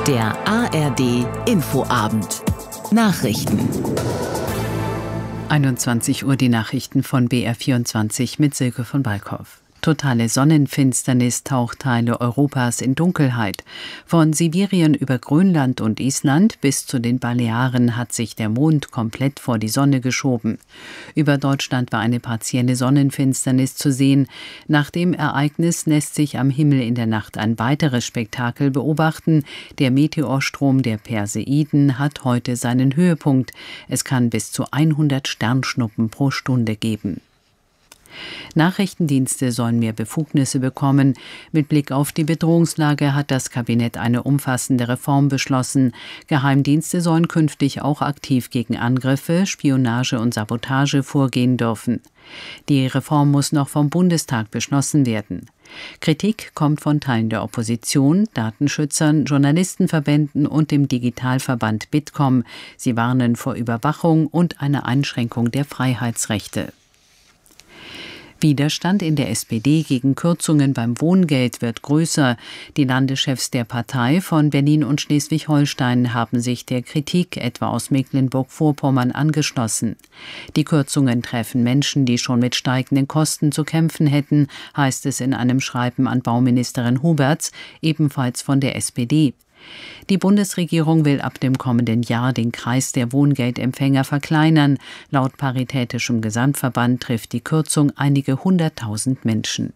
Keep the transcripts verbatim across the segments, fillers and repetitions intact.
Der A R D Infoabend. Nachrichten. einundzwanzig Uhr die Nachrichten von B R vierundzwanzig mit Silke von Balkow. Totale Sonnenfinsternis taucht Teile Europas in Dunkelheit. Von Sibirien über Grönland und Island bis zu den Balearen hat sich der Mond komplett vor die Sonne geschoben. Über Deutschland war eine partielle Sonnenfinsternis zu sehen. Nach dem Ereignis lässt sich am Himmel in der Nacht ein weiteres Spektakel beobachten. Der Meteorstrom der Perseiden hat heute seinen Höhepunkt. Es kann bis zu hundert Sternschnuppen pro Stunde geben. Nachrichtendienste sollen mehr Befugnisse bekommen. Mit Blick auf die Bedrohungslage hat das Kabinett eine umfassende Reform beschlossen. Geheimdienste sollen künftig auch aktiv gegen Angriffe, Spionage und Sabotage vorgehen dürfen. Die Reform muss noch vom Bundestag beschlossen werden. Kritik kommt von Teilen der Opposition, Datenschützern, Journalistenverbänden und dem Digitalverband Bitkom. Sie warnen vor Überwachung und einer Einschränkung der Freiheitsrechte. Widerstand in der S P D gegen Kürzungen beim Wohngeld wird größer. Die Landeschefs der Partei von Berlin und Schleswig-Holstein haben sich der Kritik etwa aus Mecklenburg-Vorpommern angeschlossen. Die Kürzungen treffen Menschen, die schon mit steigenden Kosten zu kämpfen hätten, heißt es in einem Schreiben an Bauministerin Huberts, ebenfalls von der S P D. Die Bundesregierung will ab dem kommenden Jahr den Kreis der Wohngeldempfänger verkleinern. Laut Paritätischem Gesamtverband trifft die Kürzung einige hunderttausend Menschen.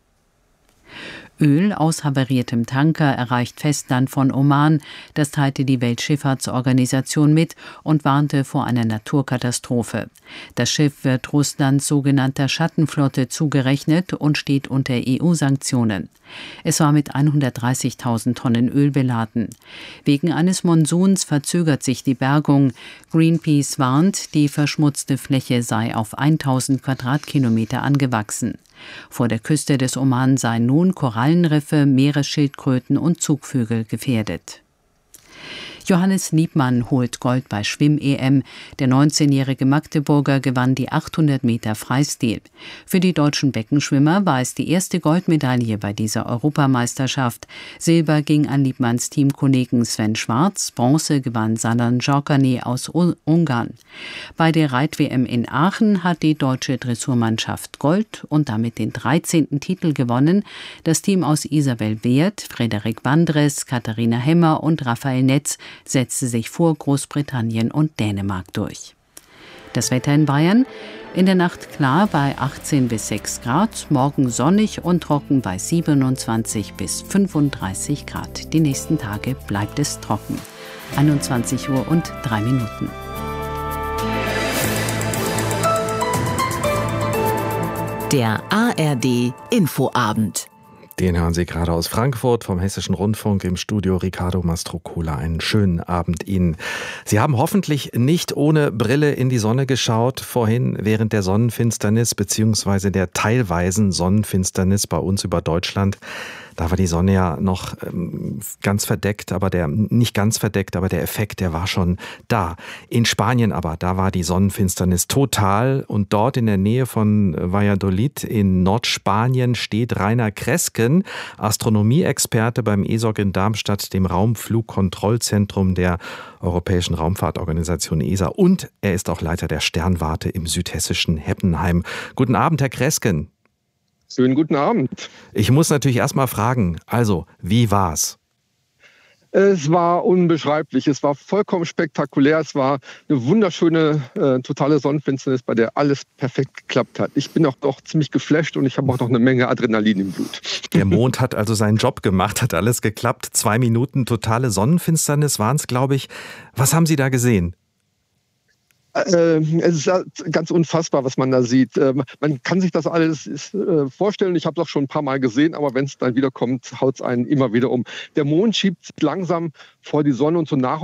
Öl aus havariertem Tanker erreicht Festland von Oman. Das teilte die Weltschifffahrtsorganisation mit und warnte vor einer Naturkatastrophe. Das Schiff wird Russlands sogenannter Schattenflotte zugerechnet und steht unter E U-Sanktionen. Es war mit hundertdreißigtausend Tonnen Öl beladen. Wegen eines Monsuns verzögert sich die Bergung. Greenpeace warnt, die verschmutzte Fläche sei auf tausend Quadratkilometer angewachsen. Vor der Küste des Oman seien nun Korallenriffe, Meeresschildkröten und Zugvögel gefährdet. Johannes Liebmann holt Gold bei Schwimm-E M. Der neunzehnjährige Magdeburger gewann die achthundert Meter Freistil. Für die deutschen Beckenschwimmer war es die erste Goldmedaille bei dieser Europameisterschaft. Silber ging an Liebmanns Teamkollegen Sven Schwarz, Bronze gewann Salan Djorkaeff aus Ungarn. Bei der Reit-W M in Aachen hat die deutsche Dressurmannschaft Gold und damit den dreizehnten Titel gewonnen. Das Team aus Isabel Weert, Frederik Wandres, Katharina Hemmer und Raphael Netz setzte sich vor Großbritannien und Dänemark durch. Das Wetter in Bayern: in der Nacht klar bei achtzehn bis sechs Grad, morgen sonnig und trocken bei siebenundzwanzig bis fünfunddreißig Grad. Die nächsten Tage bleibt es trocken. einundzwanzig Uhr und drei Minuten. Der A R D Infoabend. Den hören Sie gerade aus Frankfurt vom Hessischen Rundfunk, im Studio Riccardo Mastrocola. Einen schönen Abend Ihnen. Sie haben hoffentlich nicht ohne Brille in die Sonne geschaut vorhin während der Sonnenfinsternis bzw. der teilweisen Sonnenfinsternis bei uns über Deutschland. Da war die Sonne ja noch ähm, ganz verdeckt, aber der, nicht ganz verdeckt, aber der Effekt, der war schon da. In Spanien aber, da war die Sonnenfinsternis total, und dort in der Nähe von Valladolid in Nordspanien steht Rainer Kresken, Astronomieexperte beim E S O C in Darmstadt, dem Raumflugkontrollzentrum der Europäischen Raumfahrtorganisation E S A, und er ist auch Leiter der Sternwarte im südhessischen Heppenheim. Guten Abend, Herr Kresken. Schönen guten Abend. Ich muss natürlich erst mal fragen, also, wie war's? Es war unbeschreiblich, es war vollkommen spektakulär, es war eine wunderschöne, äh, totale Sonnenfinsternis, bei der alles perfekt geklappt hat. Ich bin auch doch ziemlich geflasht und ich habe auch noch eine Menge Adrenalin im Blut. Der Mond hat also seinen Job gemacht, hat alles geklappt. Zwei Minuten totale Sonnenfinsternis waren es, glaube ich. Was haben Sie da gesehen? Äh, es ist ganz unfassbar, was man da sieht. Äh, man kann sich das alles äh, vorstellen. Ich habe es auch schon ein paar Mal gesehen, aber wenn es dann wieder kommt, haut es einen immer wieder um. Der Mond schiebt sich langsam vor die Sonne und so nach